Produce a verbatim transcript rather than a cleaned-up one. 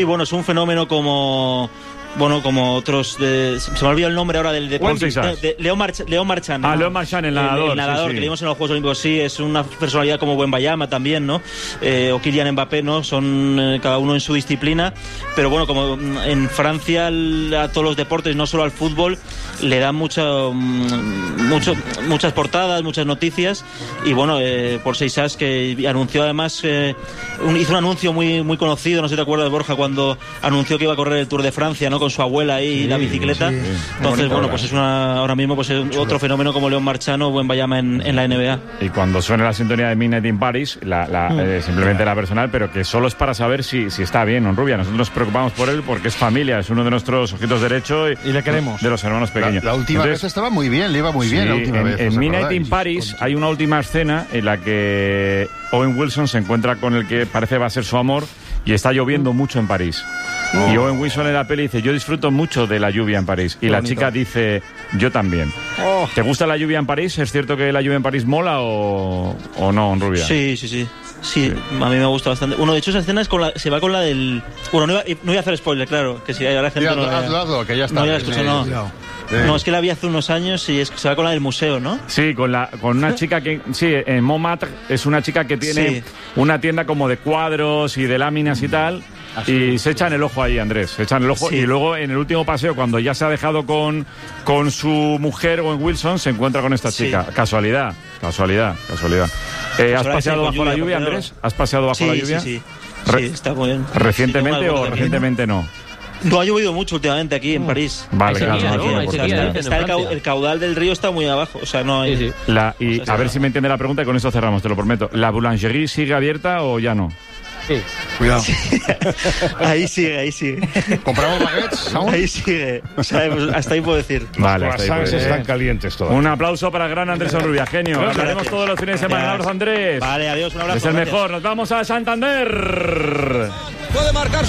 Y bueno, es un fenómeno como... Bueno, como otros... De, se me ha olvidado el nombre ahora del deporte. De, de León Marchand. León Marchand. Ah, León Marchand, el nadador. El, el nadador sí, sí. que vimos en los Juegos Olímpicos, sí, es una personalidad como Wembayama también, ¿no? Eh, o Kylian Mbappé, ¿no? Son eh, cada uno en su disciplina. Pero bueno, como en Francia a todos los deportes, no solo al fútbol, le dan mucho, mucho, muchas portadas, muchas noticias. Y bueno, eh, por Seisas, que anunció además... Eh, un, hizo un anuncio muy, muy conocido, no sé si te acuerdas, Borja, cuando anunció que iba a correr el Tour de Francia, ¿no? Con su abuela ahí y sí, la bicicleta. Sí, entonces, bueno, pues es una ahora mismo pues es otro fenómeno como León Marchand o Wembayama en, en la N B A. Y cuando suene la sintonía de Midnight in Paris, la, la, mm. eh, simplemente la personal, pero que solo es para saber si, si está bien, ¿no, Rubia? Nosotros nos preocupamos por él porque es familia, es uno de nuestros ojitos derechos y, y le queremos. De los hermanos pequeños. La, la última Entonces, vez estaba muy bien, le iba muy sí, bien la última en, vez. En Midnight in Paris hay una última escena en la que Owen Wilson se encuentra con el que parece va a ser su amor y está lloviendo mucho en París. Oh. Y Owen Wilson en la peli dice, yo disfruto mucho de la lluvia en París. Y Qué la bonito. Chica dice, yo también. Oh. ¿Te gusta la lluvia en París? ¿Es cierto que la lluvia en París mola o, o no, Rubia? Sí, sí, sí. Sí, sí, a mí me gusta bastante. Bueno, de hecho esa escena es con la, se va con la del... Bueno, no iba, no voy a hacer spoiler, claro, que si hay la gente sí, no... Hazlo, hazlo, que ya está. No ya la escucho, no. Sí. No, es que la vi hace unos años y es que se va con la del museo, ¿no? Sí, con la con una chica que... Sí, en Montmartre es una chica que tiene sí. una tienda como de cuadros y de láminas y tal... Así y se echan el ojo ahí, Andrés, se echan el ojo sí. Y luego en el último paseo, cuando ya se ha dejado con, con su mujer Owen Wilson, se encuentra con esta chica. Sí. Casualidad, casualidad, casualidad. Eh, ¿Has paseado bajo lluvia, la lluvia, Andrés? ¿Has paseado bajo sí, la lluvia? Sí, sí, sí, está muy bien. ¿Recientemente o recientemente no? No ha llovido mucho últimamente aquí en París. Vale, claro. Sequía, ¿no? Hay sequía, está, está el, caudal, el caudal del río está muy abajo, o sea, no hay... Sí, sí. La, y o sea, a ver si me entiende la pregunta y con esto cerramos, te lo prometo. ¿La boulangerie sigue abierta o ya no? Sí. Cuidado. Sí. Ahí sigue, ahí sigue. ¿Compramos baguettes aún? Ahí sigue. O sea, pues hasta ahí puedo decir. Vale, los croissants están calientes todos. Un aplauso para el gran Andrés Onrubia, genio. Nos veremos todos los fines de semana. Un abrazo, Andrés. Vale, adiós, un abrazo. Es el mejor. Nos vamos a Santander. Puede marcar